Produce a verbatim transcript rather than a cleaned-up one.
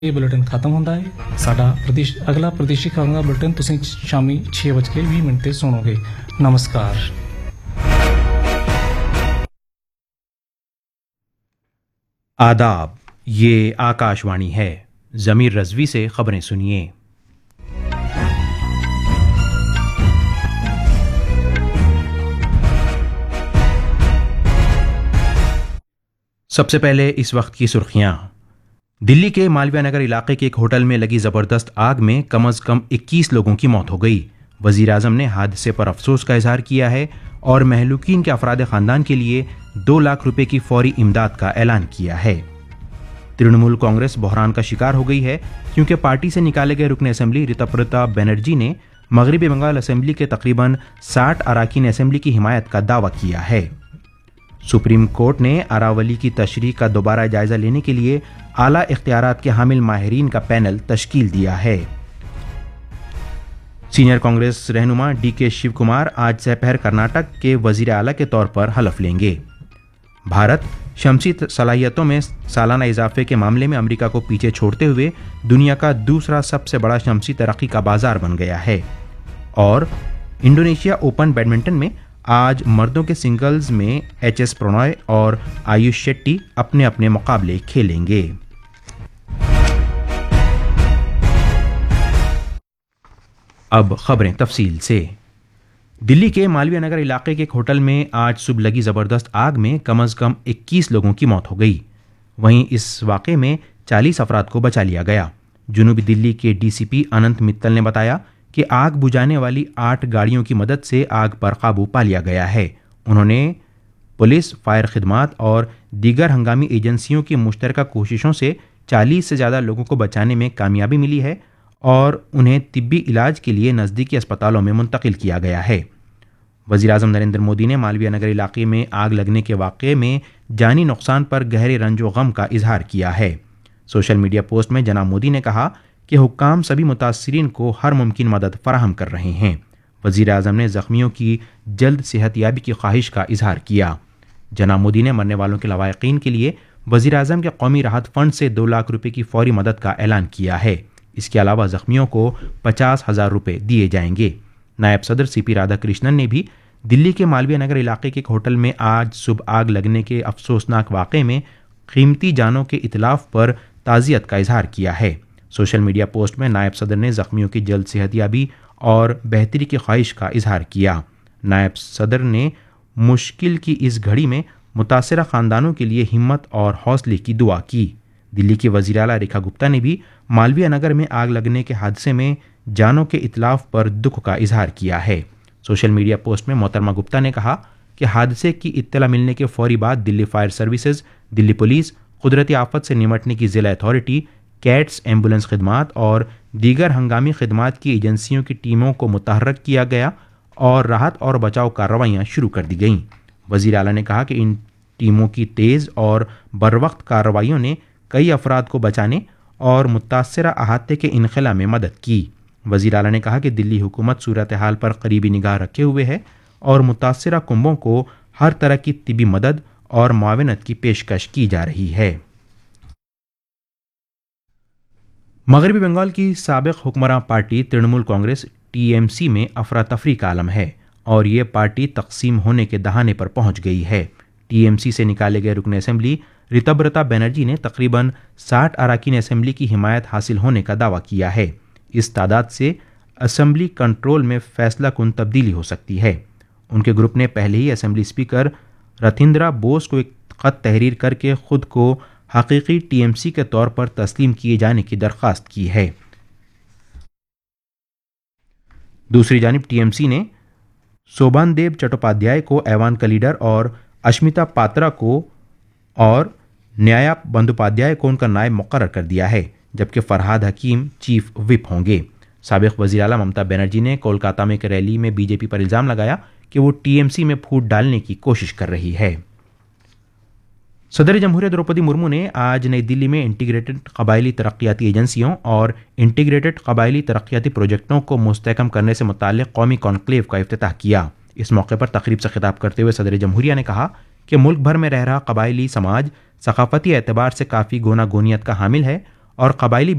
ਇਹ ਬੁਲੇਟਿਨ ਖਤਮ ਹੁੰਦਾ ਹੈ। ਸਾਡਾ ਪ੍ਰਦੇਸ਼ ਅਗਲਾ ਪ੍ਰਦੇਸ਼ੀ ਖਬਰਾਂ ਦਾ ਬੁਲੇਟਿਨ ਤੁਸੀਂ ਸ਼ਾਮੀ छह बज के बीस मिनट ਤੇ ਸੁਣੋਗੇ। नमस्कार। आदाब, ये आकाशवाणी है। जमीर रजवी से खबरें सुनिए। सबसे पहले इस वक्त की सुर्खियां। दिल्ली के मालवीय नगर इलाके के एक होटल में लगी जबरदस्त आग में कम अज कम इक्कीस लोगों की मौत हो गई। वजीर आजम ने हादसे पर अफसोस का इजहार किया है और महलूकीन के अफराद खानदान के लिए दो लाख रुपए की फौरी इमदाद का ऐलान किया है। तृणमूल कांग्रेस बहरान का शिकार हो गई है क्योंकि पार्टी से निकाले गए रुकन असेंबली ऋतुव्रता बनर्जी ने मगरबी बंगाल असेंबली के तकरीबन साठ अरकान असेंबली की हिमायत का दावा किया है। सुप्रीम कोर्ट ने अरावली की तशरीह का दोबारा जायजा लेने के लिए आला इख्तियारात के हामिल माहिरीन का पैनल तश्कील दिया है। सीनियर कांग्रेस रहनुमा डी के शिव कुमार आज दोपहर कर्नाटक के वजीर आला के तौर पर हलफ लेंगे। भारत शमसी सलाहियतों में सालाना इजाफे के मामले में अमेरिका को पीछे छोड़ते हुए दुनिया का दूसरा सबसे बड़ा शमसी तरक्की का बाजार बन गया है। और इंडोनेशिया ओपन बैडमिंटन में आज मर्दों के सिंगल्स में एच एस प्रणॉय और आयुष शेट्टी अपने अपने मुकाबले खेलेंगे। अब खबरें तफसील से। दिल्ली के मालवीय नगर इलाके के एक होटल में आज सुबह लगी जबरदस्त आग में कम अज कम इक्कीस लोगों की मौत हो गई। वहीं इस वाक़े में चालीस अफराद को बचा लिया गया। जुनूबी दिल्ली के डीसीपी अनंत मित्तल ने बताया कि आग बुझाने वाली आठ गाड़ियों की मदद से आग पर काबू पा लिया गया है। उन्होंने पुलिस, फायर खिदमात और दीगर हंगामी एजेंसियों की मुश्तरका कोशिशों से चालीस से ज़्यादा लोगों को बचाने में कामयाबी मिली है और उन्हें तिब्बी इलाज के लिए नज़दीकी अस्पतालों में मुंतकिल किया गया है। वज़ीर आज़म नरेंद्र मोदी ने मालवीय नगर इलाके में आग लगने के वाक़े में जानी नुकसान पर गहरे रंजो गम का इजहार किया है। सोशल मीडिया पोस्ट में जनाब मोदी ने कहा कि हुक्काम सभी मुतासिरीन को हर मुमकिन मदद फराहम कर रहे हैं। वज़ीर आज़म ने ज़ख्मियों की जल्द सेहतयाबी की ख्वाहिश का इजहार किया। जनाब मोदी ने मरने वालों के लवाकिन के लिए वज़ीर आज़म के कौमी राहत फंड से दो लाख रुपए की फौरी मदद का ऐलान किया है। इसके अलावा ज़ख्मियों को पचास हज़ार रुपये दिए जाएंगे। नायब सदर सी पी राधाकृष्णन ने भी दिल्ली के मालवीय नगर इलाके के एक होटल में आज सुबह आग लगने के अफसोसनाक वाक़े में कीमती जानों के इतलाफ़ पर ताज़ियत का इजहार किया है। सोशल मीडिया पोस्ट में नायब सदर ने ज़ख्मियों की जल्द सेहतयाबी और बेहतरी की ख्वाहिश का इजहार किया। नायब सदर ने मुश्किल की इस घड़ी में मुतासरा ख़ानदानों के लिए हिम्मत और हौसले की दुआ की। दिल्ली की वज़ीर आला रेखा गुप्ता ने भी मालवीय नगर में आग लगने के हादसे में जानों के इतलाफ़ पर दुख का इजहार किया है। सोशल मीडिया पोस्ट में मोहतरमा गुप्ता ने कहा कि हादसे की इत्तला मिलने के फौरी बाद Delhi fire services, Delhi police, कुदरती आफत से निमटने की ज़िला अथॉरिटी, कैट्स, एम्बुलेंस खिदमात और दीगर हंगामी खिदमात की एजेंसियों की टीमों को मुतहर्रक किया गया और राहत और बचाव कार्रवाइयाँ शुरू कर दी गईं। वज़ीर आला ने कहा कि इन टीमों की तेज़ और बरवक्त कार्रवाइयों ने कई अफराद को बचाने और मुतासरा अहाते के इनखला में मदद की। वज़ीर आला ने कहा कि दिल्ली हुकूमत सूरत हाल पर करीबी निगाह रखे हुए है और मुतासरा कुंबों को हर तरह की तिबी मदद और मुआवनत की पेशकश की जा रही है। मगरबी बंगाल की साबिक हुक्मरां party Trinamool Congress T M C में अफरा तफरी का आलम है और ये पार्टी तकसीम होने के दहाने पर पहुंच गई है। टी एम सी से निकाले गए रुकन असेंबली ऋतुव्रता बनर्जी ने तकरीबन साठ अरकान असेंबली की हिमायत हासिल होने का दावा किया है। इस तादाद से असेंबली कंट्रोल में फैसला कुन तब्दीली हो सकती है। उनके ग्रुप ने पहले ही असेंबली स्पीकर रथिंद्रा बोस को एक ख़त तहरीर करके खुद को हकीकी टी एम सी के तौर पर तस्लीम किए जाने की दरख्वास्त की है। दूसरी जानिब टी एम सी ने सोबानदेव चट्टोपाध्याय को ऐवान का लीडर और अश्मिता पात्रा को और न्याया बंदोपाध्याय को उनका नायब मुकर्रर कर दिया है, जबकि फरहाद हकीम चीफ विप होंगे। साबिक वज़ीर आला ममता बनर्जी ने कोलकाता में एक रैली में बीजेपी पर इल्ज़ाम लगाया कि वो टी एम सी में फूट डालने की कोशिश कर रही है। सदर जमहूरिया द्रौपदी मुर्मू ने आज नई दिल्ली में इंटीग्रेटेड कबायली तरक्याती एजेंसियों और इंटीग्रेटेड कबायली तरक्याती प्रोजेक्टों को मुस्तहकम करने से मुताल्लिक़ कौमी कॉन्क्लेव का इफ्तिताह किया। इस मौके पर तकरीब से खिताब करते हुए सदर जमहूरिया ने कहा कि मुल्क भर में रह रहा कबायली समाज सकाफती एतबार से काफ़ी गोना गोनियत का हामिल है اور قبائلی